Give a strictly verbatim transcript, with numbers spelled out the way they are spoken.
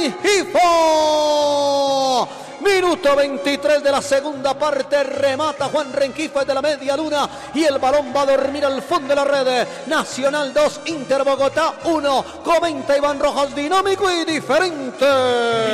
Rengifo. Minuto veintitrés de la segunda parte, remata Juan Rengifo de la media luna y el balón va a dormir al fondo de la red. Nacional dos, Inter Bogotá uno. Comenta Iván Rojas, dinámico y diferente.